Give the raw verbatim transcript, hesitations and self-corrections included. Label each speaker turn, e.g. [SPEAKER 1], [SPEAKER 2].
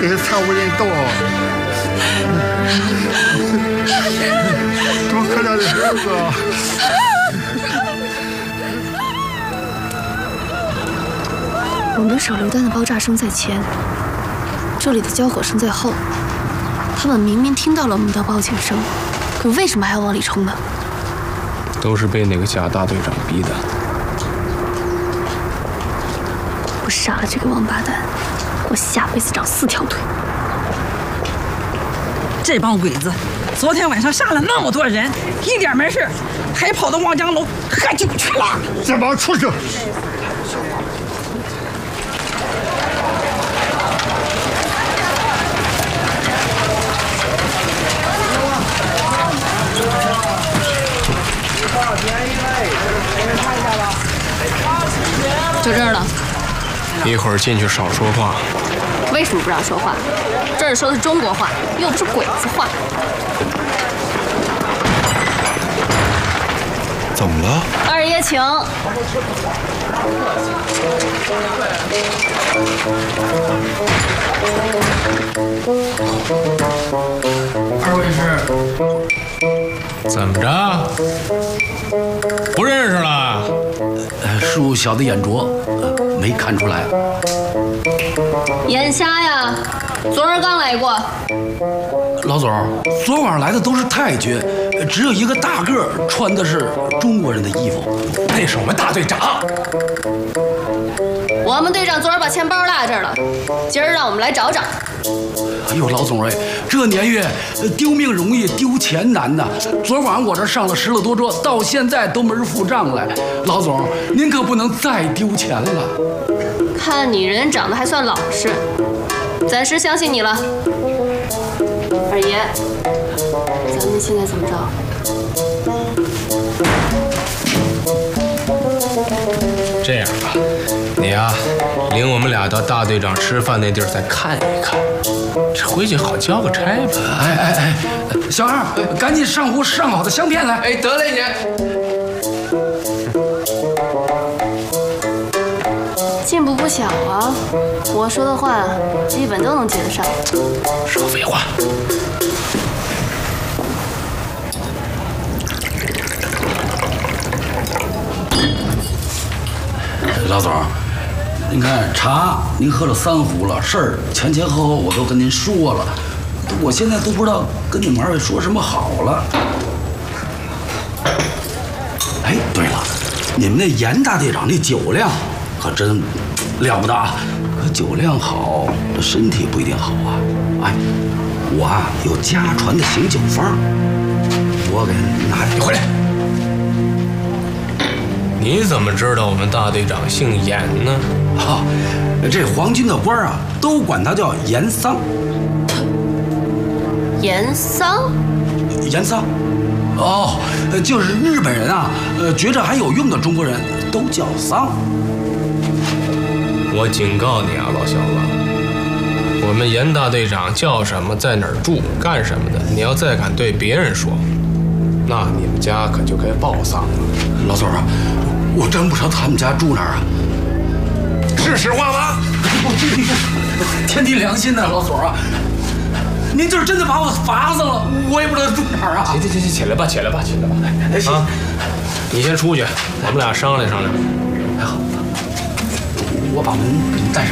[SPEAKER 1] 这些惨无人道啊！多可怜的孩子啊！
[SPEAKER 2] 我们手榴弹的爆炸声在前，这里的交火声在后。他们明明听到了我们的报警声，可为什么还要往里冲呢？
[SPEAKER 3] 都是被那个贾大队长逼的。
[SPEAKER 2] 我杀了这个王八蛋，我下辈子长四条腿。
[SPEAKER 4] 这帮鬼子，昨天晚上杀了那么多人，一点没事，还跑到望江楼喝酒去了。
[SPEAKER 1] 这帮畜生！
[SPEAKER 2] 就这儿了。
[SPEAKER 3] 一会儿进去少说话。
[SPEAKER 2] 为什么不让说话？这儿说的是中国话，又不是鬼子话。
[SPEAKER 5] 怎么了？
[SPEAKER 2] 二爷请。
[SPEAKER 6] 二位是？
[SPEAKER 3] 怎么着？不认识了？
[SPEAKER 6] 呃，恕小的眼拙，呃，没看出来。
[SPEAKER 2] 眼瞎呀！昨儿刚来过。
[SPEAKER 6] 老总，昨晚来的都是太君，只有一个大个儿穿的是中国人的衣服，那是我们大队长。
[SPEAKER 2] 我们队长昨儿把钱包落这儿了，今儿让我们来找找。
[SPEAKER 6] 哎呦，老总哎，这年月丢命容易丢钱难呐！昨晚我这上了十了多桌，到现在都没人付账来。老总，您可不能再丢钱了。
[SPEAKER 2] 看你人长得还算老实，暂时相信你了。二爷，咱们现在怎么着？
[SPEAKER 3] 这样吧，你呀、啊，领我们俩到大队长吃饭那地儿再看一看，这回去好交个差吧。
[SPEAKER 6] 哎哎哎，小二，赶紧上壶上好的香片来。
[SPEAKER 3] 哎，得嘞你。
[SPEAKER 2] 进步不小啊！我说的话基本都能接得上。
[SPEAKER 6] 少废话。老总，您看茶您喝了三壶了，事儿前前后后我都跟您说了，我现在都不知道跟你们二位说什么好了。哎，对了，你们那严大队长那酒量可真了不得啊！可酒量好，这身体不一定好啊。哎，我啊有家传的醒酒方，我给您拿点。你回来。
[SPEAKER 3] 你怎么知道我们大队长姓严呢？
[SPEAKER 6] 啊，这皇军的官啊，都管他叫严桑。
[SPEAKER 2] 严桑？
[SPEAKER 6] 严桑？哦，就是日本人啊，呃，觉着还有用的中国人都叫桑。
[SPEAKER 3] 我警告你啊，老小子，我们严大队长叫什么，在哪儿住，干什么的，你要再敢对别人说，那你们家可就该报丧了。
[SPEAKER 6] 老总啊，我真不知道他们家住哪儿啊。
[SPEAKER 3] 是实话吗？
[SPEAKER 6] 天地良心呐，老总啊，您就是真的把我罚死了，我也不知道住哪儿啊。
[SPEAKER 3] 行行行行，起来吧，起来吧，起来吧。哎，行、啊，你先出去，我们俩商量商量。
[SPEAKER 6] 还好，我把门给您带上。